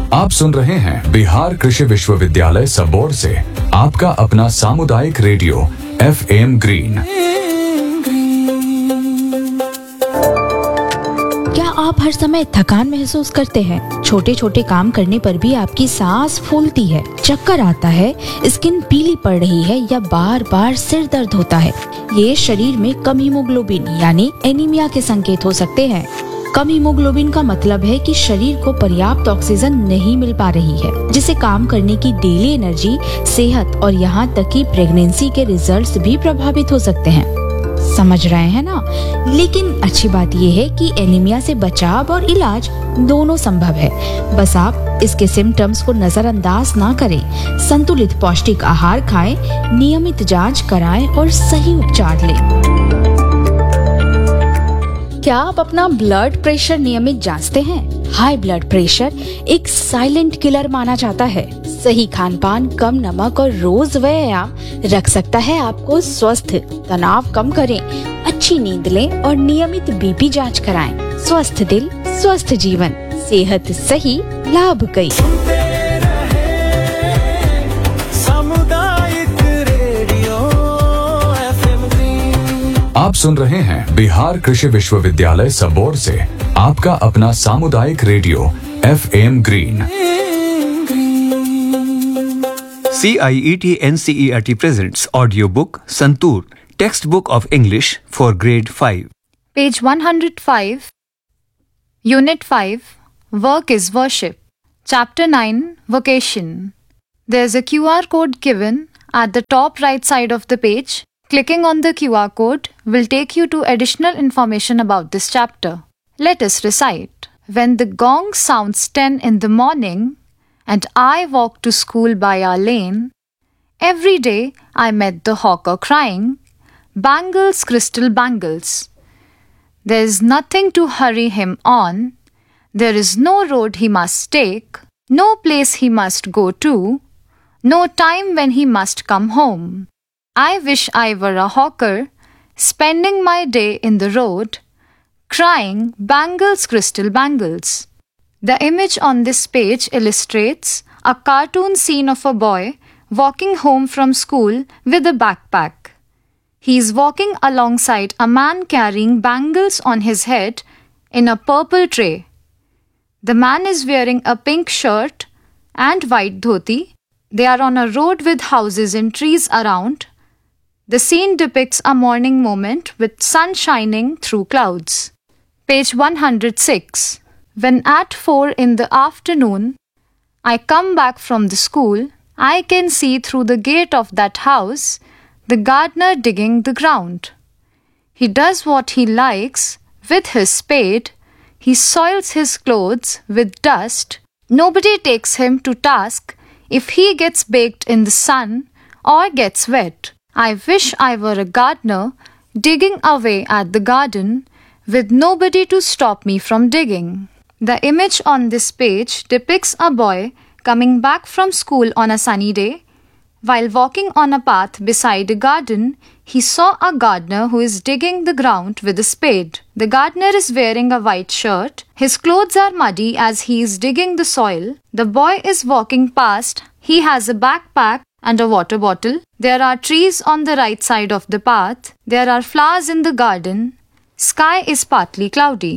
आप सुन रहे हैं बिहार कृषि विश्वविद्यालय सबोर से आपका अपना सामुदायिक रेडियो FM ग्रीन। क्या आप हर समय थकान महसूस करते हैं? छोटे छोटे काम करने पर भी आपकी सांस फूलती है, चक्कर आता है, स्किन पीली पड़ रही है या बार बार सिर दर्द होता है? ये शरीर में कम हीमोग्लोबिन यानी एनीमिया के संकेत हो सकते हैं। कम हीमोग्लोबिन का मतलब है कि शरीर को पर्याप्त ऑक्सीजन नहीं मिल पा रही है, जिससे काम करने की डेली एनर्जी, सेहत और यहाँ तक कि प्रेगनेंसी के रिजल्ट्स भी प्रभावित हो सकते हैं। समझ रहे हैं ना? लेकिन अच्छी बात यह है कि एनीमिया से बचाव और इलाज दोनों संभव है। बस आप इसके सिम्टम्स को नजरअंदाज ना करें। संतुलित पौष्टिक आहार खाएं, नियमित जांच कराएं और सही उपचार लें। क्या आप अपना ब्लड प्रेशर नियमित जांचते हैं? हाई ब्लड प्रेशर एक साइलेंट किलर माना जाता है। सही खान-पान, कम नमक और रोज व्यायाम रख सकता है आपको स्वस्थ। तनाव कम करें, अच्छी नींद लें और नियमित बीपी जांच कराएं। स्वस्थ दिल, स्वस्थ जीवन, सेहत सही, लाभ कई। आप सुन रहे हैं बिहार कृषि विश्वविद्यालय सबोर से आपका अपना सामुदायिक radio FM green. CIET NCERT presents audiobook Santur, textbook of English for grade 5. Page 105, Unit 5, Work is Worship. Chapter 9, Vocation. There's a QR code given at the top right side of the page. Clicking on the QR code will take you to additional information about this chapter. Let us recite. When the gong sounds 10 in the morning and I walk to school by our lane, every day I met the hawker crying, "Bangles, crystal bangles." There is nothing to hurry him on. There is no road he must take, no place he must go to, no time when he must come home. I wish I were a hawker, spending my day in the road, crying, "Bangles, crystal bangles." The image on this page illustrates a cartoon scene of a boy walking home from school with a backpack. He is walking alongside a man carrying bangles on his head in a purple tray. The man is wearing a pink shirt and white dhoti. They are on a road with houses and trees around. The scene depicts a morning moment with sun shining through clouds. Page 106. When at 4 in the afternoon I come back from the school, I can see through the gate of that house the gardener digging the ground. He does what he likes with his spade. He soils his clothes with dust. Nobody takes him to task if he gets baked in the sun or gets wet. I wish I were a gardener digging away at the garden with nobody to stop me from digging. The image on this page depicts a boy coming back from school on a sunny day. While walking on a path beside a garden, he saw a gardener who is digging the ground with a spade. The gardener is wearing a white shirt. His clothes are muddy as he is digging the soil. The boy is walking past. He has a backpack and a water bottle. There are trees on the right side of the path. There are flowers in the garden. Sky is partly cloudy.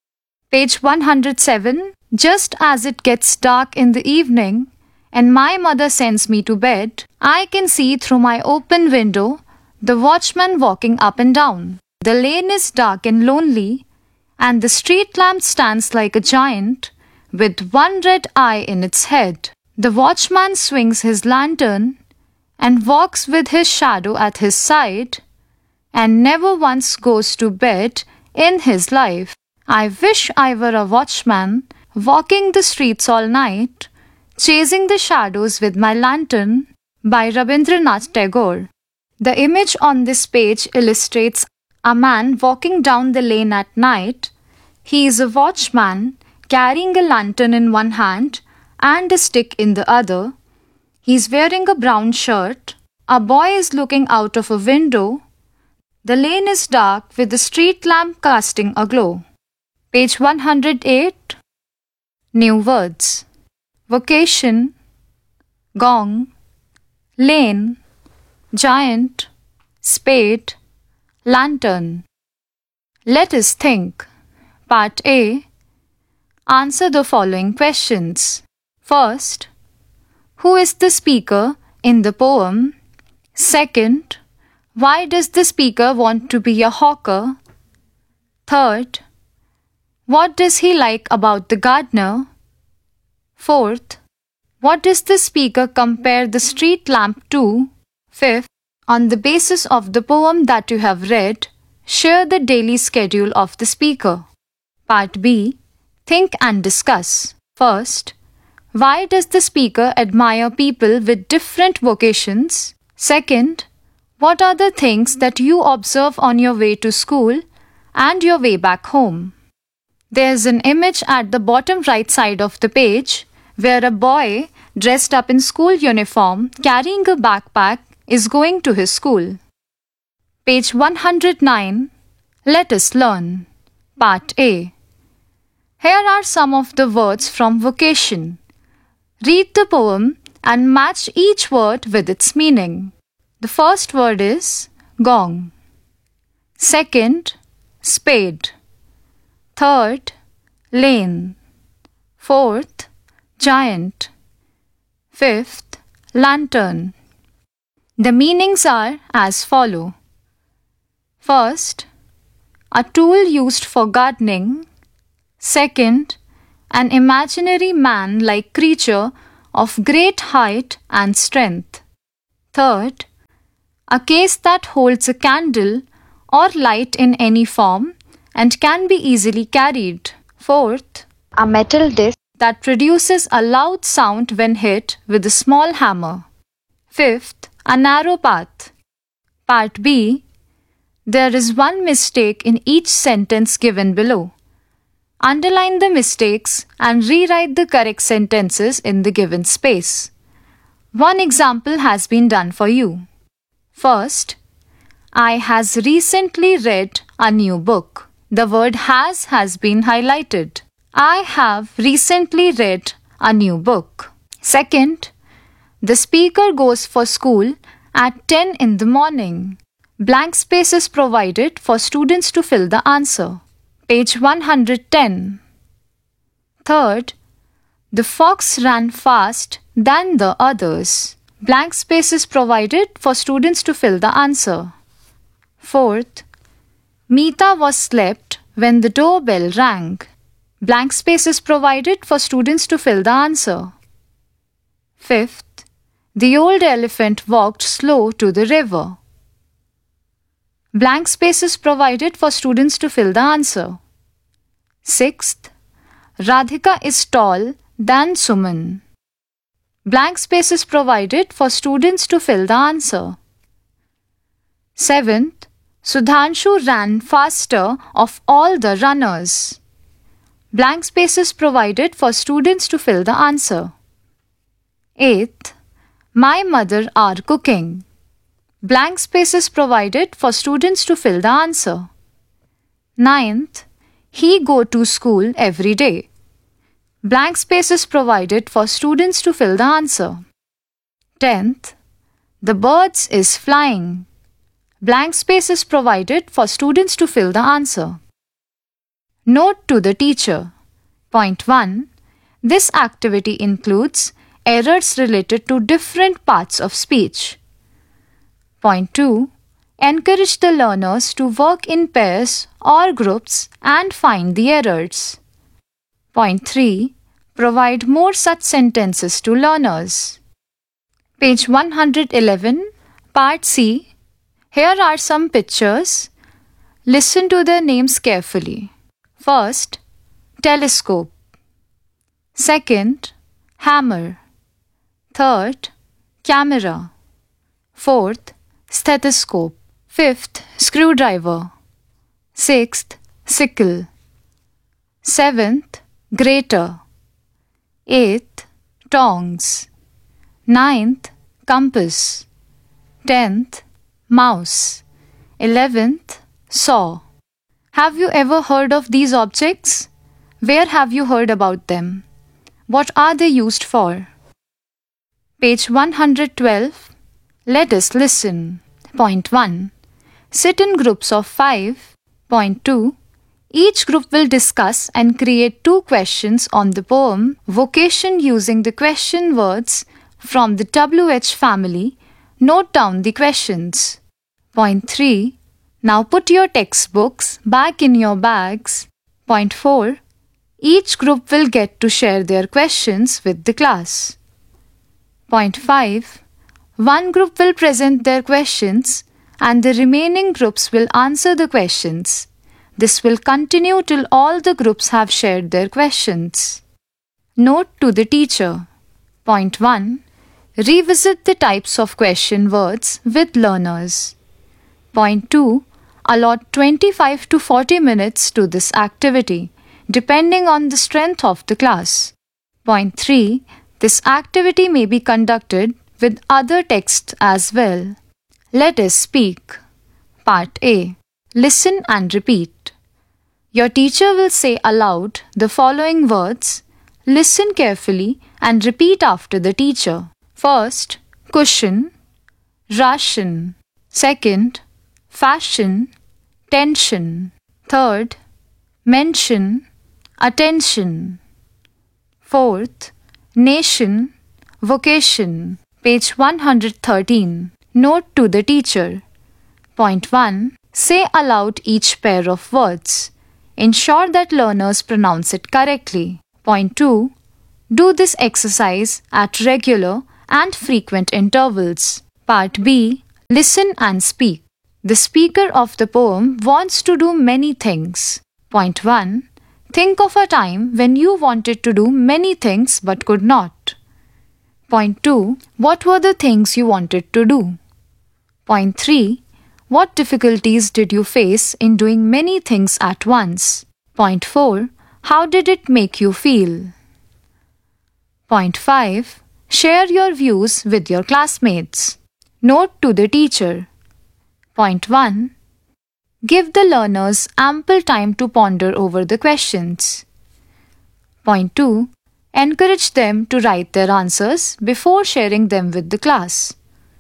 Page 107. Just as it gets dark in the evening and my mother sends me to bed, I can see through my open window the watchman walking up and down. The lane is dark and lonely, and the street lamp stands like a giant with one red eye in its head. The watchman swings his lantern and walks with his shadow at his side and never once goes to bed in his life. I wish I were a watchman walking the streets all night, chasing the shadows with my lantern. By Rabindranath Tagore. The image on this page illustrates a man walking down the lane at night. He is a watchman carrying a lantern in one hand and a stick in the other. He is wearing a brown shirt. A boy is looking out of a window. The lane is dark with the street lamp casting a glow. Page 108. New words. vocation, gong, lane, giant, spade, lantern. Let us think. Part A. Answer the following questions. First, who is the speaker in the poem? Second, why does the speaker want to be a hawker? Third, what does he like about the gardener? Fourth, what does the speaker compare the street lamp to? Fifth, on the basis of the poem that you have read, share the daily schedule of the speaker. Part B. Think and discuss. First, why does the speaker admire people with different vocations? Second, what are the things that you observe on your way to school and your way back home? There's an image at the bottom right side of the page where a boy dressed up in school uniform carrying a backpack is going to his school. Page 109. Let us learn. Part A. Here are some of the words from vocation. Read the poem and match each word with its meaning. The first word is gong. Second, spade. Third, lane. Fourth, giant. Fifth, lantern. The meanings are as follow. First, a tool used for gardening. Second, an imaginary man-like creature of great height and strength. Third, a case that holds a candle or light in any form and can be easily carried. Fourth, a metal disc that produces a loud sound when hit with a small hammer. Fifth, a narrow path. Part B. There is one mistake in each sentence given below. Underline the mistakes and rewrite the correct sentences in the given space. One example has been done for you. First, I has recently read a new book. The word has been highlighted. I have recently read a new book. Second, the speaker goes for school at 10 in the morning. Blank space is provided for students to fill the answer. Page 110. Third, the fox ran fast than the others. Blank space is provided for students to fill the answer. Fourth, Meeta was slept when the doorbell rang. Blank space is provided for students to fill the answer. Fifth, the old elephant walked slow to the river. Blank space is provided for students to fill the answer. Sixth, Radhika is tall than Suman. Blank space is provided for students to fill the answer. Seventh, Sudhanshu ran faster of all the runners. Blank space is provided for students to fill the answer. Eighth, my mother are cooking. Blank space is provided for students to fill the answer. Ninth, he go to school every day. Blank space is provided for students to fill the answer. 10th, the birds is flying. Blank space is provided for students to fill the answer. Note to the teacher. Point 1. This activity includes errors related to different parts of speech. Point 2. Encourage the learners to work in pairs or groups and find the errors. Point 3. Provide more such sentences to learners. Page 111, Part C. Here are some pictures. Listen to their names carefully. First, telescope. Second, hammer. Third, camera. Fourth, stethoscope. Fifth, screwdriver. Sixth, sickle. Seventh, grater. Eighth, tongs. Ninth, compass. 10th, mouse. 11th, saw. Have you ever heard of these objects? Where have you heard about them? What are they used for? Page 112. Let us listen. Point 1. Sit in groups of 5. Point 2. Each group will discuss and create 2 questions on the poem Vocation using the question words from the WH family. Note down the questions. Point 3. Now put your textbooks back in your bags. Point 4. Each group will get to share their questions with the class. Point 5. One group will present their questions and the remaining groups will answer the questions. This will continue till all the groups have shared their questions. Note to the teacher. Point 1. Revisit the types of question words with learners. Point 2. Allot 25 to 40 minutes to this activity, depending on the strength of the class. Point 3. This activity may be conducted with other texts as well. Let us speak. Part A. Listen and repeat. Your teacher will say aloud the following words. Listen carefully and repeat after the teacher. First, cushion, ration. Second, fashion, tension. Third, mention, attention. Fourth, nation, vocation. Page 113. Note to the teacher. Point 1. Say aloud each pair of words. Ensure that learners pronounce it correctly. Point 2. Do this exercise at regular and frequent intervals. Part B. Listen and speak. The speaker of the poem wants to do many things. Point 1. Think of a time when you wanted to do many things but could not. Point 2. What were the things you wanted to do? Point 3. What difficulties did you face in doing many things at once? Point 4. How did it make you feel? Point 5. Share your views with your classmates. Note to the teacher. Point 1. Give the learners ample time to ponder over the questions. Point 2. Encourage them to write their answers before sharing them with the class.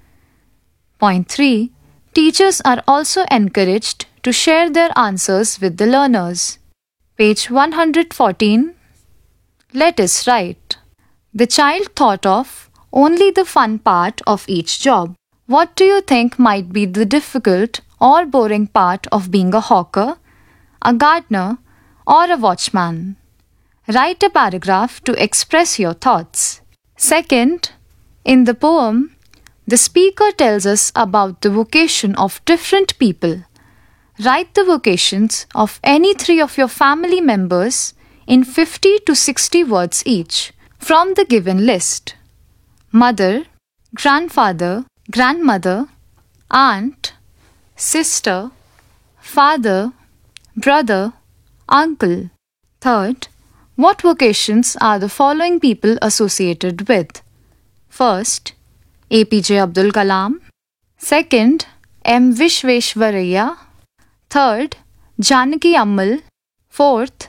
Point 3. Teachers are also encouraged to share their answers with the learners. Page 114. Let us write. The child thought of only the fun part of each job. What do you think might be the difficult or boring part of being a hawker, a gardener, or a watchman? Write a paragraph to express your thoughts. Second, in the poem, the speaker tells us about the vocation of different people. Write the vocations of any 3 of your family members in 50 to 60 words each from the given list. Mother, grandfather, grandmother, aunt, sister, father, brother, uncle. Third, what vocations are the following people associated with? First, APJ Abdul Kalam. Second, M. Vishveshwaraya. Third, Janaki Ammal. Fourth,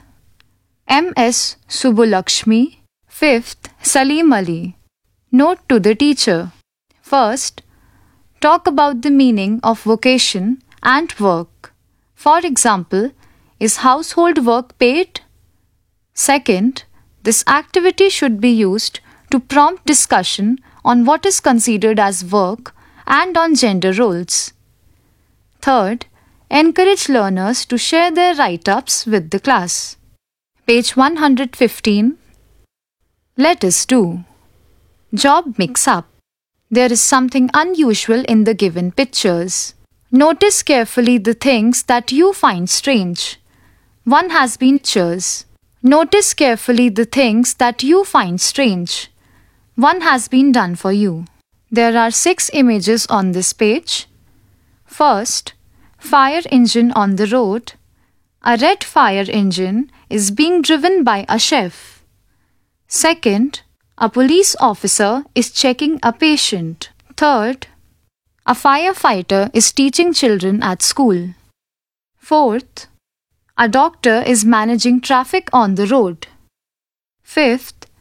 M.S. Subbulakshmi. Fifth, Salim Ali. Note to the teacher. First, talk about the meaning of vocation and work. For example, is household work paid? Second, this activity should be used to prompt discussion on what is considered as work and on gender roles. Third, encourage learners to share their write-ups with the class. Page 115. Let us do. Job mix-up. There is something unusual in the given pictures. Notice carefully the things that you find strange. One has been pictures. Notice carefully the things that you find strange. One has been done for you. There are 6 images on this page. First, fire engine on the road. A red fire engine is being driven by a chef. Second, a police officer is checking a patient. Third, a firefighter is teaching children at school. Fourth, a doctor is managing traffic on the road. Fifth,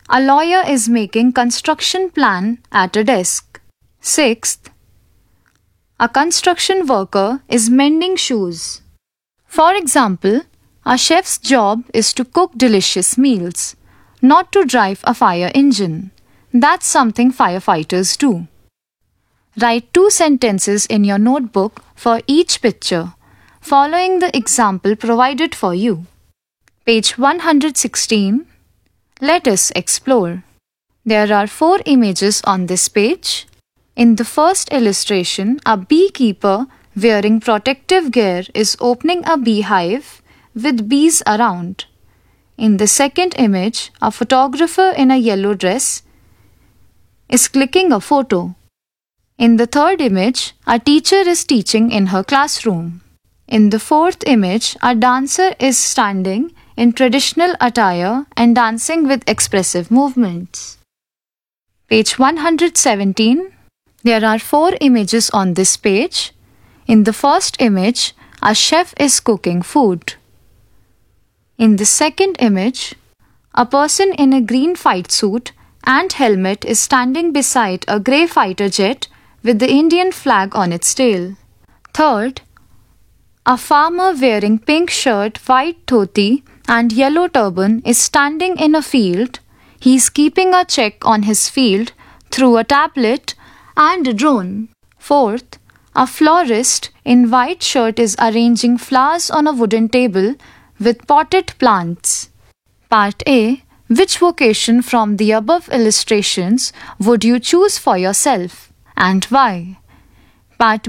A lawyer is making construction plan at a desk. 6th, a construction worker is mending shoes. For example, a chef's job is to cook delicious meals, not to drive a fire engine. That's something firefighters do. Write 2 sentences in your notebook for each picture, following the example provided for you. Page 116. Let us explore. There are 4 images on this page. In the first illustration, a beekeeper wearing protective gear is opening a beehive with bees around. In the second image, a photographer in a yellow dress is clicking a photo. In the third image, a teacher is teaching in her classroom. In the fourth image, a dancer is standing in traditional attire and dancing with expressive movements. Page 117. There are 4 images on this page. In the first image, a chef is cooking food. In the second image, a person in a green fight suit and helmet is standing beside a grey fighter jet with the Indian flag on its tail. Third, a farmer wearing pink shirt, white dhoti and yellow turban is standing in a field. He is keeping a check on his field through a tablet and a drone. Fourth, a florist in white shirt is arranging flowers on a wooden table with potted plants. Part A. Which vocation from the above illustrations would you choose for yourself and why? Part